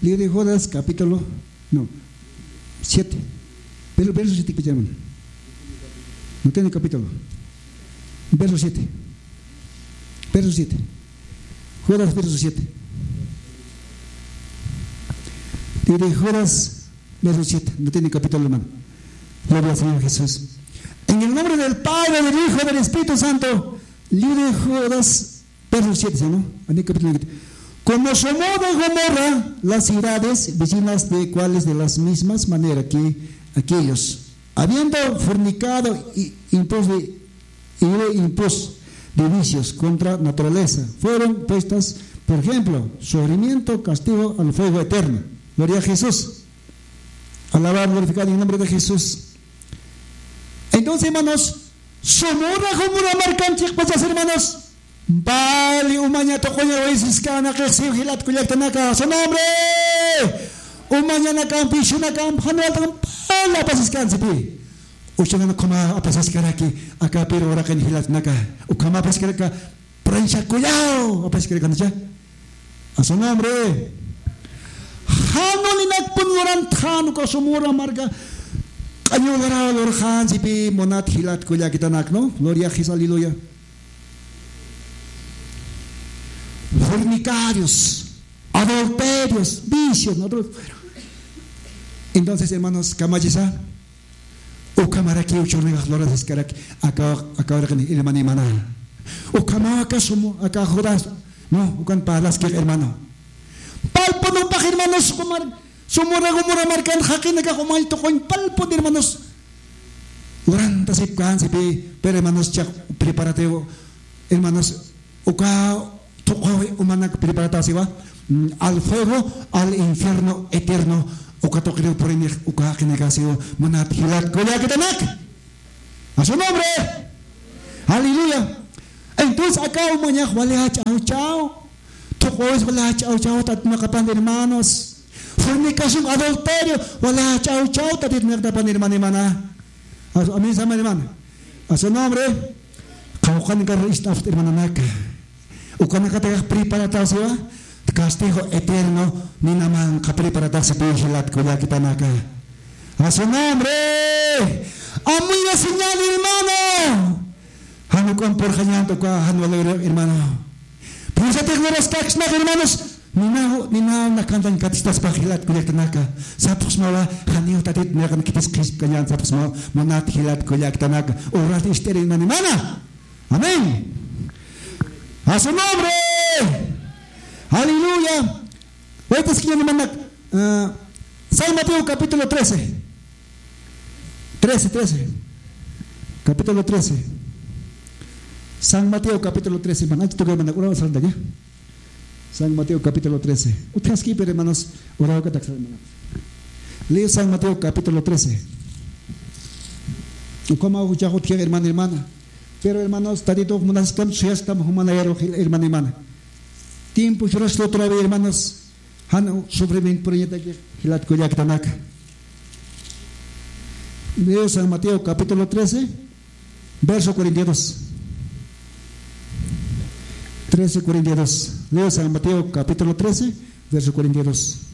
Libro de Judas, capítulo 7. Pero verso 7, hermano. No tiene capítulo. Verso 7. Verso 7. Judas, verso 7. Libro de Judas, verso 7. No tiene capítulo, hermano. Gloria al Señor Jesús. En el nombre del Padre, del Hijo y del Espíritu Santo. Libro de Judas, verso 7, ¿no? Capítulo 7. Como Sodoma y Gomorra, las ciudades vecinas de cuales de las mismas maneras que aquellos, habiendo fornicado impuestos de vicios contra naturaleza, fueron puestas, por ejemplo, sufrimiento, castigo al fuego eterno. Gloria a Jesús. Alabar, glorificar en el nombre de Jesús. Entonces, hermanos, Sodoma y Gomorra marcan chicos, hermanos. Bali umanya tokonya oasis kana ke sihilat kuyak tanaka su nombre umanya nakam pishu nakam hanwal takam pala pasiskan sipi ushana koma apasiskara ki aka pero ora kan hilat naka ukama paskara ka prancha kuyao apaskara kan ja a su nombre hanolinak punuran thanu ko sumura marga kanyogara lor khan sipi monat hilat kuyak tanak no gloria a Jesús, aleluya. Fornicarios, adulterios, vicios, ¿no? Entonces, hermanos, Kamayisa, o Kamaraki, o Chornegas, Loras, Escaraki, acá el hermano, o Kamaka, acá Judas, no, o Palas, que hermano. Palpo no pa hermanos, sumura gumura marcan, jaquina, cajomal, tocoin, palpo de hermanos. Durante ese cáncer, pero hermanos, prepárate, hermanos, o humana preparatación al fuego, al infierno eterno. O que toque por el uka generación manat hilat goya que tenak. A su nombre. Aleluya. Entonces acá humana wala chao chao. Toko es wala chao chao tat nakapan hermanos. Fornicación, adulterio, wala chao chao tat nakapan hermana. A mí sama hermana. A su nombre. Kaukan ka restaf hermana naka. Ukana kata preparatación, castigo eterno, ni naman kapreparatación hilat kuya kita naka. A su nombre, amoy la señal, hermano. Hanu con por jañando ka hanu hermano. Por eso te gloras kax na hermanos. Ni na nakantan katistas pa hilat kuya kita naka. Sapos mawa haniu tatit nakan kitis kis kanyan sapos mawa manat hilat kuya kita naka. Orat isterin na ni mana. Amén. A su nombre. Aleluya. Ahorita es que yo le mando San Mateo capítulo 13. Capítulo 13. San Mateo capítulo 13. San Mateo capítulo 13. Ustedes aquí, pero hermanos, orado que te hermanos. Leo San Mateo capítulo 13. ¿Cómo ya hermana? Pero hermanos, tadito munascam suyastam humanayaro hermana. Tiempo churas otra vez hermanos. Han sufrimiento por ella que hilat koyak tanak. Leo San Mateo capítulo 13, verso 42. 13:42. Leo San Mateo capítulo 13, verso 42.